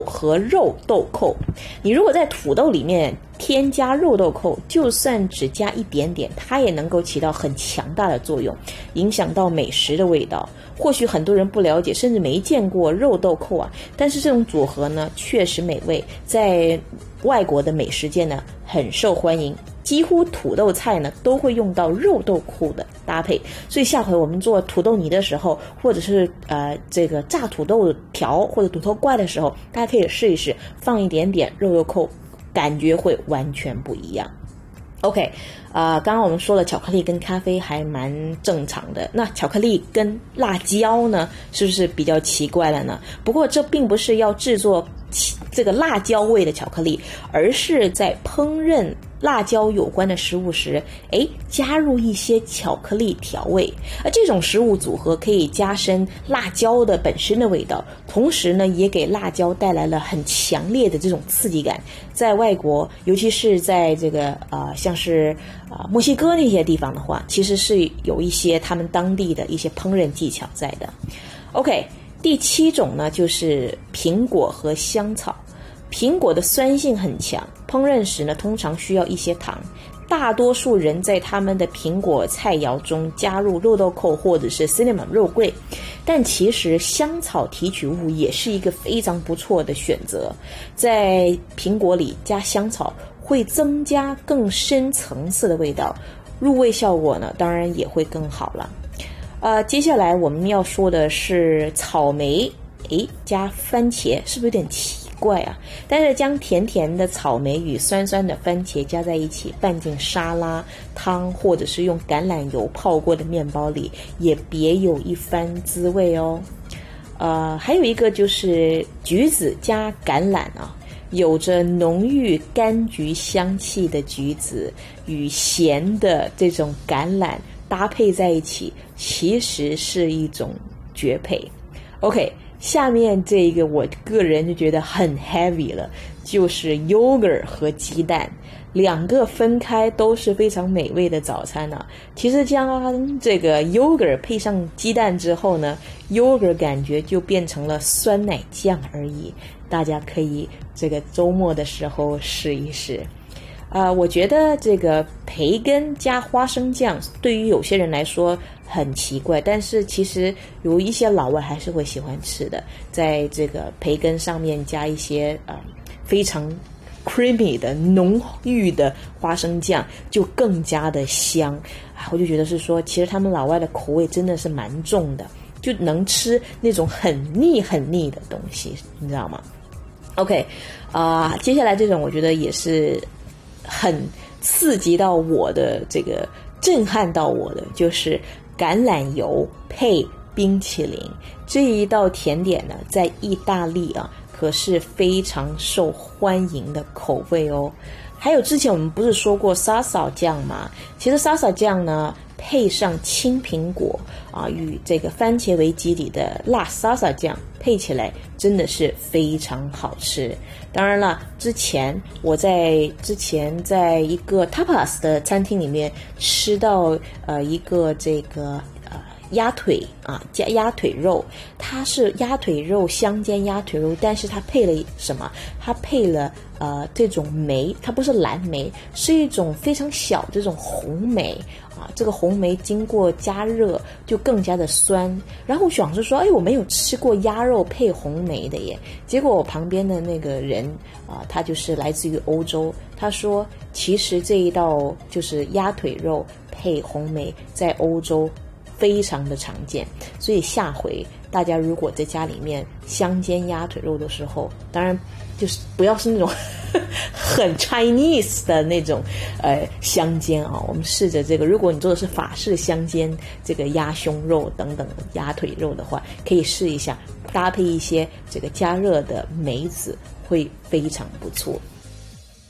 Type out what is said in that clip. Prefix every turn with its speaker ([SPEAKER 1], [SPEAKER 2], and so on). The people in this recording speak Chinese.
[SPEAKER 1] 和肉豆蔻。你如果在土豆里面添加肉豆蔻，就算只加一点点，它也能够起到很强大的作用，影响到美食的味道。或许很多人不了解，甚至没见过肉豆蔻啊，但是这种组合呢确实美味，在外国的美食界呢很受欢迎，几乎土豆菜呢都会用到肉豆蔻的搭配。所以下回我们做土豆泥的时候，或者是这个炸土豆条或者土豆块的时候，大家可以试一试，放一点点肉豆蔻，感觉会完全不一样。OK， 刚刚我们说了巧克力跟咖啡还蛮正常的，那巧克力跟辣椒呢，是不是比较奇怪了呢？不过这并不是要制作这个辣椒味的巧克力，而是在烹饪辣椒有关的食物时，加入一些巧克力调味，而这种食物组合可以加深辣椒的本身的味道，同时呢，也给辣椒带来了很强烈的这种刺激感。在外国，尤其是在这个像是墨西哥那些地方的话，其实是有一些他们当地的一些烹饪技巧在的。OK， 第7种呢，就是苹果和香草。苹果的酸性很强，烹饪时呢，通常需要一些糖。大多数人在他们的苹果菜肴中加入肉豆蔻或者是 cinnamon 肉桂，但其实香草提取物也是一个非常不错的选择。在苹果里加香草会增加更深层次的味道，入味效果呢，当然也会更好了。接下来我们要说的是草莓，加番茄，是不是有点奇怪啊？但是将甜甜的草莓与酸酸的番茄加在一起，拌进沙拉、汤，或者是用橄榄油泡过的面包里，也别有一番滋味哦。还有一个就是橘子加橄榄啊，有着浓郁柑橘香气的橘子与咸的这种橄榄搭配在一起，其实是一种绝配。OK， 下面这个我个人就觉得很 heavy 了，就是 yogurt 和鸡蛋，两个分开都是非常美味的早餐啊。其实将这个 yogurt 配上鸡蛋之后呢， yogurt 感觉就变成了酸奶酱而已，大家可以这个周末的时候试一试。我觉得这个培根加花生酱对于有些人来说很奇怪，但是其实有一些老外还是会喜欢吃的，在这个培根上面加一些非常 creamy 的浓郁的花生酱，就更加的香。我就觉得是说，其实他们老外的口味真的是蛮重的，就能吃那种很腻很腻的东西，你知道吗？ OK， 接下来这种我觉得也是很刺激到我的，这个震撼到我的，就是橄榄油配冰淇淋这一道甜点呢，在意大利可是非常受欢迎的口味哦。还有之前我们不是说过沙沙酱吗？其实沙沙酱呢，配上青苹果与这个番茄为基底的辣沙沙酱配起来真的是非常好吃。当然了，我在一个 tapas 的餐厅里面吃到一个这个鸭腿加鸭腿肉，它是鸭腿肉香煎鸭腿肉，但是它配了什么？它配了这种梅，它不是蓝莓，是一种非常小这种红莓这个红莓经过加热就更加的酸。然后我想是说，我没有吃过鸭肉配红莓的耶。结果我旁边的那个人他就是来自于欧洲，他说其实这一道就是鸭腿肉配红莓在欧洲非常的常见，所以下回大家如果在家里面香煎鸭腿肉的时候，当然就是不要是那种很 Chinese 的那种香煎我们试着这个，如果你做的是法式香煎这个鸭胸肉等等的鸭腿肉的话，可以试一下搭配一些这个加热的梅子，会非常不错。